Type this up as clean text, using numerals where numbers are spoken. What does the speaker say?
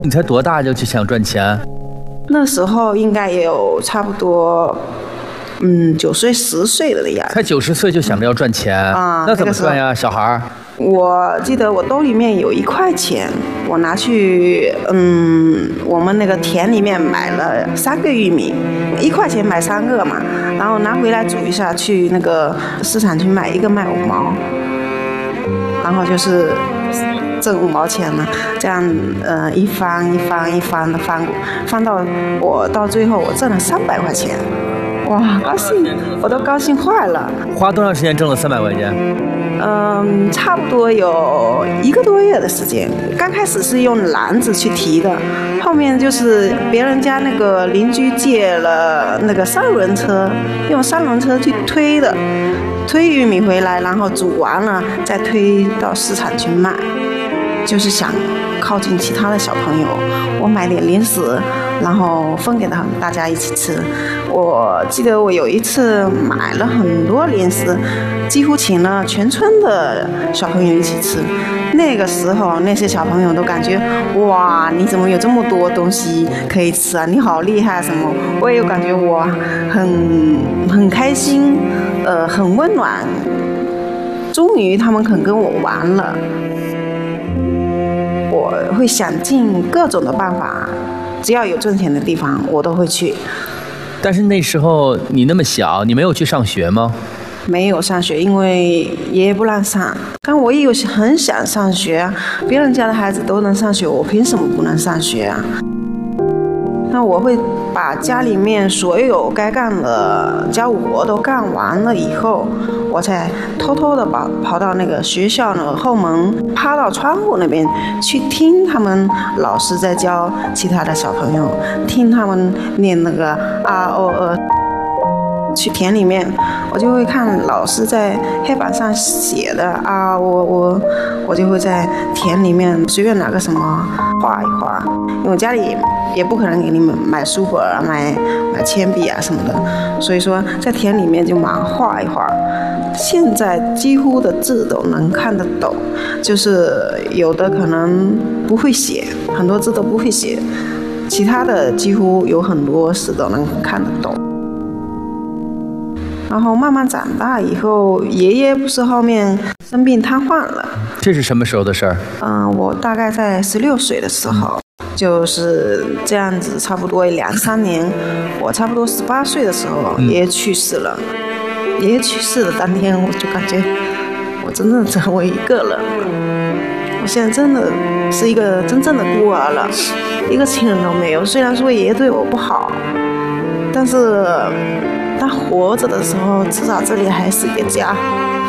你才多大就去想赚钱？ 那时候应该也有差不多，9岁10岁了的样子。 才90岁就想着要赚钱啊？那怎么赚呀，小孩儿？ 我记得我兜里面有1块钱，我拿去我们那个田里面买了3个玉米，1块钱买3个嘛，然后拿回来煮一下，去那个市场去买1个卖5毛，然后就是挣5毛钱了，这样一翻的翻到我到最后我挣了300块钱，哇，高兴，我都高兴坏了。 花多长时间挣了300块钱？ 差不多有1个多月的时间。刚开始是用篮子去提的，后面就是别人家那个邻居借了那个3轮车，用3轮车去推的，推玉米回来，然后煮完了再推到市场去卖，就是想靠近其他的小朋友，我买点零食，然后分给他们，大家一起吃。我记得我有一次买了很多零食，几乎请了全村的小朋友一起吃。那个时候那些小朋友都感觉，哇，你怎么有这么多东西可以吃啊，你好厉害什么。我也有感觉我很开心，很温暖，终于他们肯跟我玩了。我会想尽各种的办法，只要有挣钱的地方我都会去。 但是那时候你那么小，你没有去上学吗？ 没有上学，因为爷爷不让上。但我也有很想上学啊，别人家的孩子都能上学，我凭什么不能上学啊？那我会把家里面所有该干的家务活都干完了以后，我才偷偷的跑到那个学校的后门，趴到窗户那边去听他们老师在教其他的小朋友，听他们念那个啊哦去田里面，我就会看老师在黑板上写的啊，我就会在田里面随便拿个什么画一画，因为我家里也不可能给你们买书本啊，买铅笔啊什么的，所以说在田里面就忙画一画。现在几乎的字都能看得懂，就是有的可能不会写，很多字都不会写，其他的几乎有很多字都能看得懂。然后慢慢长大以后，爷爷不是后面生病瘫痪了。 这是什么时候的事儿？ 我大概在16岁的时候，就是这样子，差不多2、3年。我差不多18岁的时候，爷爷去世了。爷爷去世的当天，我就感觉我真的成为一个人了。我现在真的是一个真正的孤儿了，一个亲人都没有。虽然说爷爷对我不好，但是他活着的时候，至少这里还是一个家。